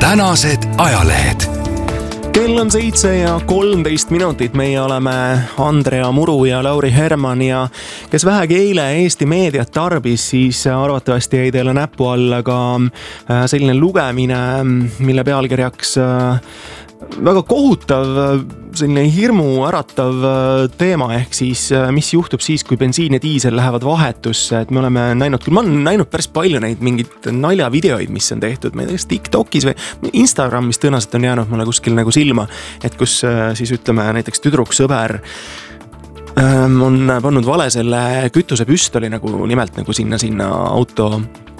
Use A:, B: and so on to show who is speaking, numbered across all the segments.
A: tänased ajalehed.
B: Kell on 7:13, meie oleme Andrea Muru ja Lauri Herman ja kes vähegi eile Eesti meediat tarbis, siis arvatavasti jäi teile näppu alla ka selline lugemine, mille pealkirjaks väga kohutav, selline hirmu äratav teema, ehk siis mis juhtub siis, kui bensiin ja diisel lähevad vahetusse. Et me oleme näinud, küll ma olen näinud päris palju neid mingid naljavideoid, mis on tehtud, ma ei tea, TikTokis või Instagramis tõenäoliselt on jäänud mulle kuskil nagu silma, et kus siis ütleme näiteks tüdruksõber on pannud vale selle kütusepüstoli nagu nimelt nagu sinna auto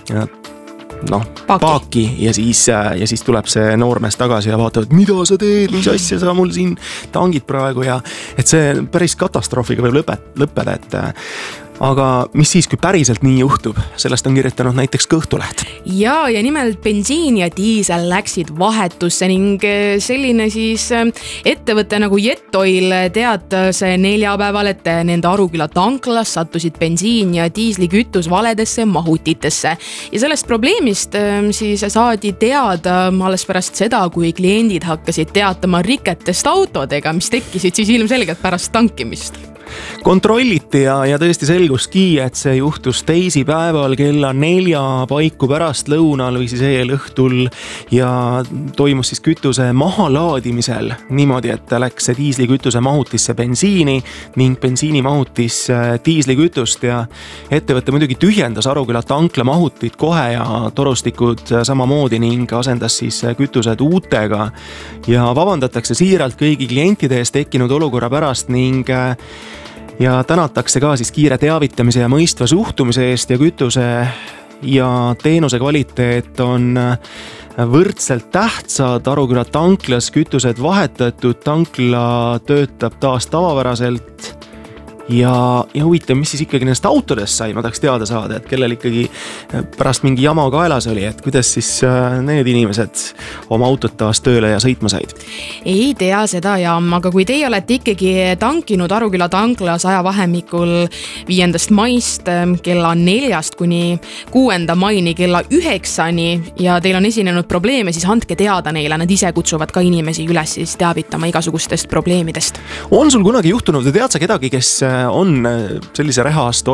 B: paaki ja siis tuleb see noormees tagasi ja vaatab, et mida sa teed, mis asja sa mul siin tangid praegu ja et see päris katastroofiga võib lõppeda, et aga mis siis, kui päriselt nii juhtub? Sellest on kirjutanud näiteks Kõhtuleht.
C: Ja nimelt bensiin ja diisel läksid vahetusse ning selline siis ettevõte nagu Jet-Oil teatas neljapäeval, et nende Aruküla tanklas sattusid bensiin ja diislikütus valedesse mahutitesse. Ja sellest probleemist siis saadi teada alles pärast seda, kui kliendid hakkasid teatama riketest autodega, mis tekkisid siis ilmselgelt pärast tankimist.
B: Kontrolliti ja tõesti selguski, et see juhtus teisipäeval kella 4 paiku pärast lõunal või siis eelõhtul ja toimus siis kütuse mahalaadimisel niimoodi, et läks diislikütuse mahutisse bensiini ning bensiini mahutis diislikütust ja ettevõte muidugi tühjendas Aruküla tankla mahutid kohe ja torustikud samamoodi ning asendas siis kütused uutega ja vabandatakse siiralt kõigi klientide ees tekkinud olukorra pärast ning ja tänatakse ka siis kiire teavitamise ja mõistva suhtumise eest ja kütuse ja teenuse kvaliteet on võrdselt tähtsad. Aruküla tanklas kütused vahetatud, tankla töötab taas tavapäraselt ja huvitav, mis siis ikkagi nendest autodest sai, ma tahaks teada saada, et kellel ikkagi pärast mingi jama kaelas oli, et kuidas siis need inimesed oma autot taas tööle ja sõitma said?
C: Ei tea seda aga kui teie olete ikkagi tankinud Aruküla tanklas ajavahemikul 5. maist kella 4 kuni 6. maini kella 9 ja teil on esinenud probleeme, siis andke teada neile, nad ise kutsuvad ka inimesi üles siis teavitama igasugustest probleemidest.
B: On sul kunagi juhtunud, tead sa kedagi, kes on sellise rehastu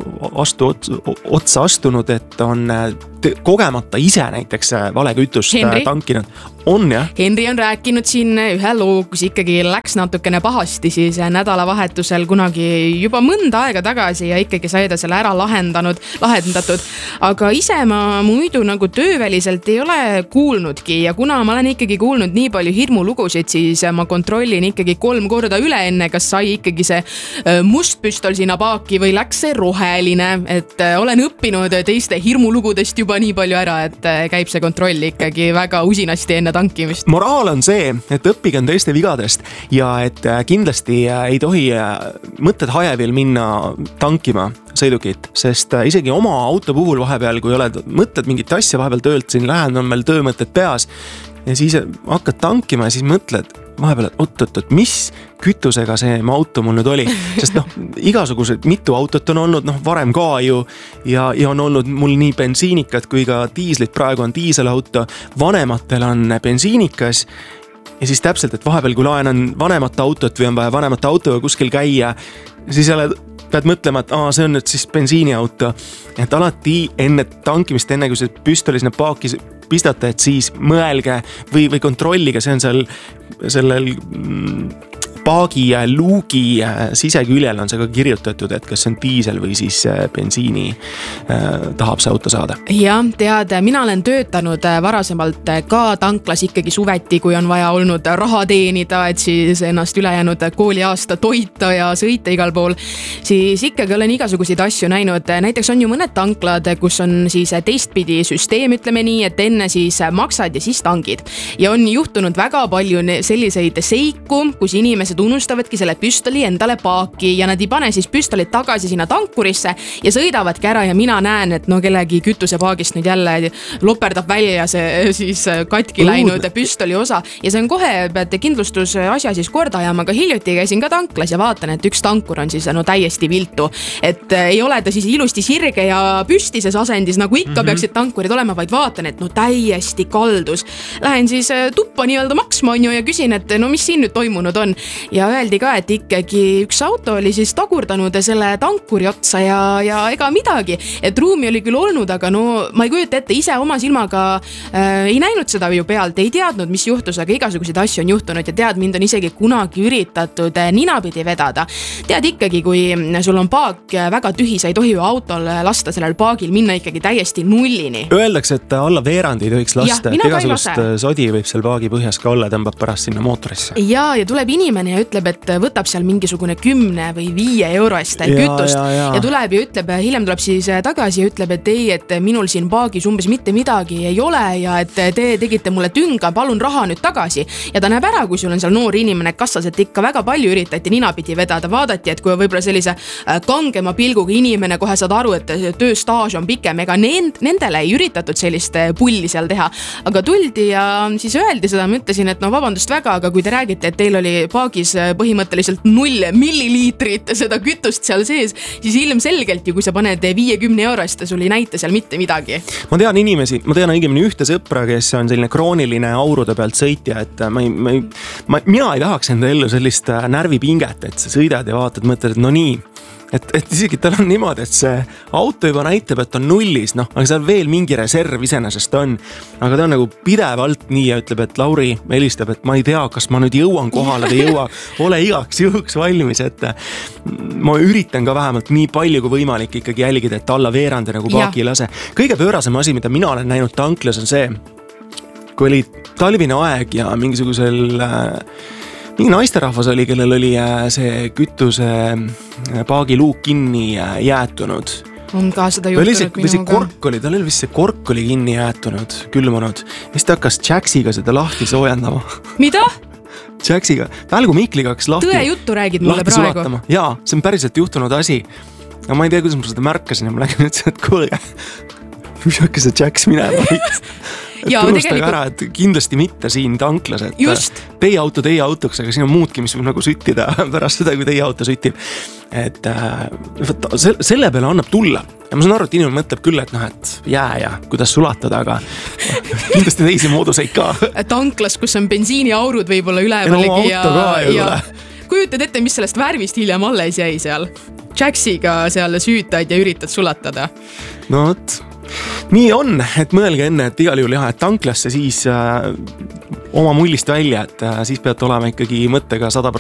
B: otsa astunud, et on kogemata ise näiteks valekütust tankinud? On jah?
C: Henri on rääkinud siin ühe loo, kus ikkagi läks natukene pahasti siis nädalavahetusel kunagi juba mõnda aega tagasi ja ikkagi sai ta selle ära lahendatud. Aga ise ma muidu nagu tööväliselt ei ole kuulnudki ja kuna ma olen ikkagi kuulnud nii palju hirmulugusid, siis ma kontrollin ikkagi 3 korda üle enne, kas sai ikkagi see must püstol sinna paaki või läks see roheline, et olen õppinud teiste hirmulugudest juba nii palju ära, et käib see kontroll ikkagi väga usinasti enne tankimist.
B: Moraal on see, et õppige on teiste vigadest ja et kindlasti ei tohi mõtted hajevil minna tankima sõidukit, sest isegi oma auto puhul vahepeal, kui mõtled mingit asja vahepeal töölt, siin läheb, on meil töömõtted peas ja siis hakkad tankima ja siis mõtled vahepeal, et oot, mis kütusega see auto mul nüüd oli, sest igasugused mitu autot on olnud, varem ka ju ja on olnud mul nii bensiinikat kui ka diislit, praegu on diiselauto, vanematel on bensiinikas ja siis täpselt, et vahepeal kui laenan vanemat autot või on vaja vanemat autoga kuskil käia, siis pead mõtlema, et see on nüüd siis bensiiniauto, et alati enne tankimist, enne kui see püstoli sinna paaki pistate, et siis mõelge või kontrollige, see on sellel paagi ja luugi siseküljel on see ka kirjutatud, et kas see on diisel või siis bensiini tahab see auto saada.
C: Ja tead, mina olen töötanud varasemalt ka tanklas ikkagi suveti, kui on vaja olnud raha teenida, et siis ennast ülejäänud kooliaasta toita ja sõita igal pool, siis ikkagi olen igasuguseid asju näinud. Näiteks on ju mõned tanklad, kus on siis teistpidi süsteem, ütleme nii, et enne siis maksad ja siis tangid. Ja on juhtunud väga palju selliseid seiku, kus inimesed inimesed unustavadki selle püstoli endale paaki ja nad ei pane siis püstolit tagasi sinna tankurisse ja sõidavadki ära ja mina näen, et no kellegi kütusepaagist nüüd jälle loperdab välja see siis katki läinud püstoli osa ja see on kohe, peate kindlustusasja siis korda ajama, aga hiljuti käisin ka tanklas ja vaatan, et üks tankur on siis no täiesti viltu, et ei ole ta siis ilusti sirge ja püstises asendis, nagu ikka peaksid tankurid olema, vaid vaatan, et no täiesti kaldus. Lähen siis tuppa nii-öelda maksma on ju ja küsin, et no mis siin nüüd toimunud on ja öeldi ka, et ikkagi üks auto oli siis tagurdanud selle tankuri otsa ja ega midagi, et ruumi oli küll olnud, aga no ma ei kujuta ette, ise oma silmaga ei näinud seda ju pealt, ei teadnud, mis juhtus, aga igasuguseid asju on juhtunud ja tead, mind on isegi kunagi üritatud ninapidi vedada. Tead ikkagi, kui sul on paak väga tühi, sa ei tohi ju autol lasta sellel paagil minna ikkagi täiesti nullini.
B: Öeldakse, et alla veerandi ei tohiks lasta, et igasugust sodi võib seal paagi põhjas ka olla, tõmbab pärast sinna mootorisse. Ja
C: tuleb inimene ja ütleb, et võtab seal mingisugune 10 või 5 euro eest kütust ja tuleb ja ütleb, hiljem tuleb siis tagasi ja ütleb, et ei, et minul siin paagis umbes mitte midagi ei ole ja et te tegite mulle tünga, palun raha nüüd tagasi. Ja ta näeb ära, kui sul on seal noor inimene kassas, et ikka väga palju üritati ninapidi vedada, vaadati, et kui võib-olla sellise kangema pilguga inimene kohe saad aru, et tööstaaž on pikem, ega nendele ei üritatud sellist pulli seal teha. Aga tuldi ja siis öeldi seda, ma ütlesin, et no vabandust väga, aga kui te räägite, et teil oli paagis põhimõtteliselt 0 milliliitrit seda kütust seal sees, siis ilmselgelt ju, kui sa paned 50 eurost, sul ei näita seal mitte midagi.
B: Ma tean õigemini ühte sõpra, kes on selline krooniline aurude pealt sõitja, et mina ei tahaks enda ellu sellist närvipinget, et sa sõidad ja vaatad, mõtled, et no nii, et isegi tal on niimoodi, et see auto juba näitab, et on nullis, noh, aga seal veel mingi reserv iseenesest on, aga ta on nagu pidevalt nii ja ütleb, et Lauri helistab, et ma ei tea, kas ma nüüd jõuan kohale või jõua, ole igaks juhuks valmis, et ma üritan ka vähemalt nii palju kui võimalik ikkagi jälgida, et alla veerandi nagu paaki ei lase. Kõige pöörasem asi, mida mina olen näinud tanklas on see, kui oli talvine aeg ja mingisugusel mingi naisterahvas oli, kellel oli see kütuse paagiluuk kinni jäätunud.
C: On ka seda juhtunud minuga.
B: Tal oli vist see kork oli kinni jäätunud, külmunud. Siis ta hakkas Jaxiga seda lahti soojendama.
C: Mida?
B: Jaxiga. Välgu Mikliga hakkas lahti.
C: Tõe juttu räägid mulle praegu.
B: Sulatama. Jaa, see on päriselt juhtunud asi. Ja ma ei tea, kuidas ma seda märkasin ja ma lägin ütlesin, et kuulge, mis hakkas see Jax minema. Tunustage ära, et kindlasti mitte siin tanklas, et
C: just.
B: Teie autoks, aga siin on muudki, mis võib nagu süttida pärast seda, kui teie auto süttib. Et selle peale annab tulla. Ja ma saan aru, et inimene mõtleb küll, et noh, et jää ja kuidas sulatada, aga kindlasti teisi mooduseid ka.
C: Tanklas, kus on bensiiniaurud võib-olla ülevalegi ja kujutad ette, mis sellest värvist hiljem alles jäi seal. Jaxiga seal süütad ja üritad sulatada.
B: No võt. Nii on, et mõelge enne, et igal juhul jah, et tanklasse siis oma mullist välja, et siis pead olema ikkagi mõttega 100%